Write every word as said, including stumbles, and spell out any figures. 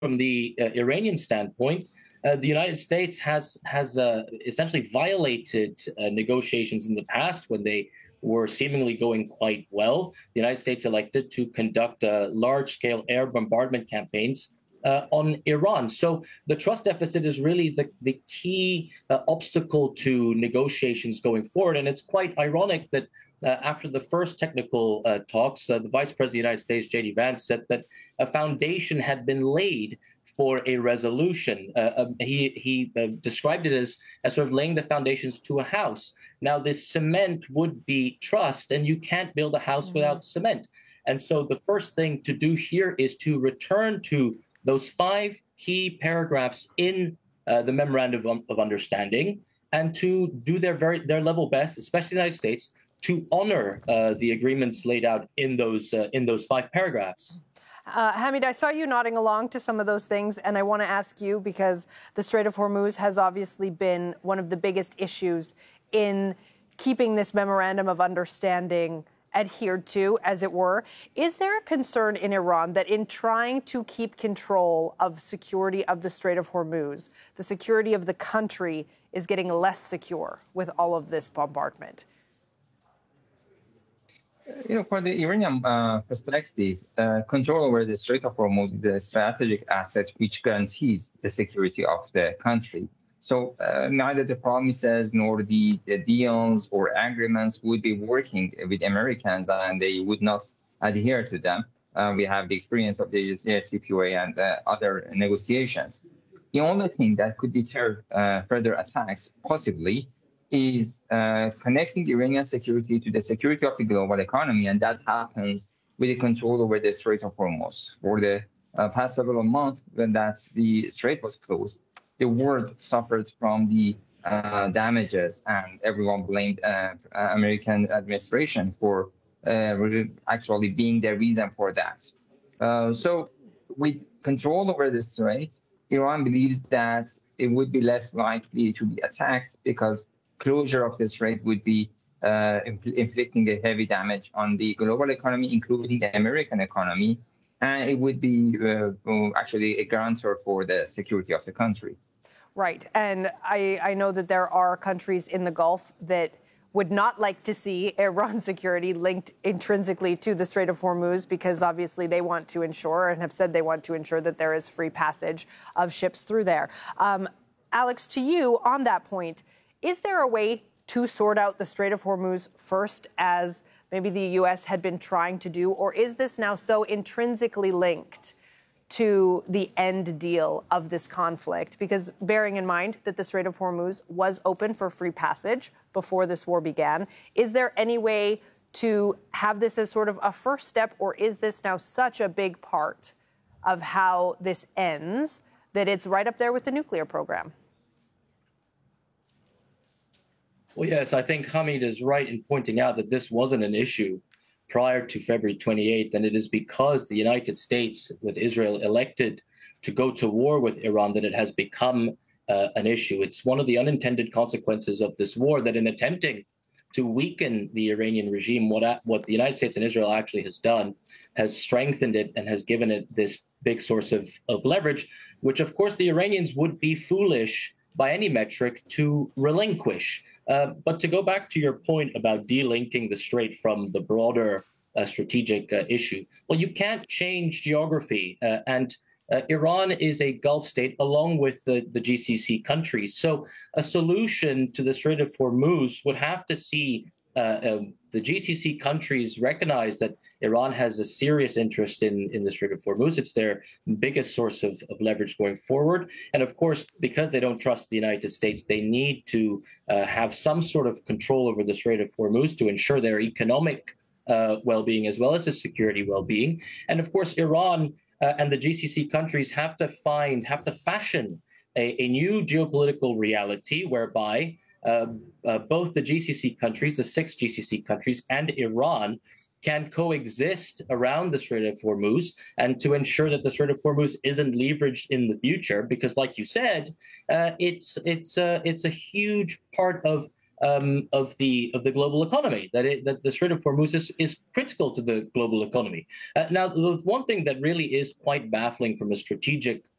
from the uh, Iranian standpoint, uh, the United States has has uh, essentially violated uh, negotiations in the past when they were seemingly going quite well. The United States elected to conduct uh, large-scale air bombardment campaigns uh, on Iran. So the trust deficit is really the, the key uh, obstacle to negotiations going forward. And it's quite ironic that uh, after the first technical uh, talks, uh, the Vice President of the United States, J D Vance, said that a foundation had been laid for a resolution. Uh, um, he he uh, described it as, as sort of laying the foundations to a house. Now, this cement would be trust, and you can't build a house mm-hmm. without cement. And so the first thing to do here is to return to those five key paragraphs in uh, the Memorandum of, of Understanding and to do their very their level best, especially the United States, to honor uh, the agreements laid out in those uh, in those five paragraphs. Uh, Hamid, I saw you nodding along to some of those things, and I want to ask you, because the Strait of Hormuz has obviously been one of the biggest issues in keeping this Memorandum of Understanding adhered to, as it were. Is there a concern in Iran that in trying to keep control of security of the Strait of Hormuz, the security of the country is getting less secure with all of this bombardment? You know, for the Iranian uh, perspective, uh, control over the Strait of Hormuz is a strategic asset which guarantees the security of the country. So uh, neither the promises nor the, the deals or agreements would be working with Americans, and they would not adhere to them. Uh, we have the experience of the C P O A and uh, other negotiations. The only thing that could deter uh, further attacks, possibly, is uh, connecting Iranian security to the security of the global economy, and that happens with the control over the Strait of Hormuz. For the uh, past several months, when that the strait was closed, the world suffered from the uh, damages, and everyone blamed uh, American administration for uh, actually being the reason for that. Uh, so, with control over the strait, Iran believes that it would be less likely to be attacked because closure of the strait would be uh, inflicting a heavy damage on the global economy, including the American economy, and it would be uh, actually a guarantor for the security of the country. Right, and I, I know that there are countries in the Gulf that would not like to see Iran's security linked intrinsically to the Strait of Hormuz, because obviously they want to ensure and have said they want to ensure that there is free passage of ships through there. Um, Alex, to you on that point, is there a way to sort out the Strait of Hormuz first, as maybe the U S had been trying to do, or is this now so intrinsically linked to the end deal of this conflict? Because bearing in mind that the Strait of Hormuz was open for free passage before this war began, is there any way to have this as sort of a first step, or is this now such a big part of how this ends that it's right up there with the nuclear program? Well, yes, I think Hamid is right in pointing out that this wasn't an issue prior to February twenty-eighth, and it is because the United States, with Israel, elected to go to war with Iran that it has become uh, an issue. It's one of the unintended consequences of this war that in attempting to weaken the Iranian regime, what, what the United States and Israel actually has done has strengthened it and has given it this big source of, of leverage, which, of course, the Iranians would be foolish by any metric to relinquish. Uh, but to go back to your point about delinking the strait from the broader uh, strategic uh, issue, well, you can't change geography. Uh, and uh, Iran is a Gulf state along with the, the G C C countries. So a solution to the Strait of Hormuz would have to see uh, uh, the G C C countries recognize that Iran has a serious interest in, in the Strait of Hormuz. It's their biggest source of, of leverage going forward. And of course, because they don't trust the United States, they need to uh, have some sort of control over the Strait of Hormuz to ensure their economic uh, well-being as well as the security well-being. And of course, Iran uh, and the G C C countries have to find, have to fashion a, a new geopolitical reality whereby uh, uh, both the G C C countries, the six G C C countries, and Iran can coexist around the Strait of Hormuz, and to ensure that the Strait of Hormuz isn't leveraged in the future, because, like you said, uh, it's it's uh, it's a huge part of um, of the of the global economy. That it, that the Strait of Hormuz is, is critical to the global economy. Uh, now, the one thing that really is quite baffling from a strategic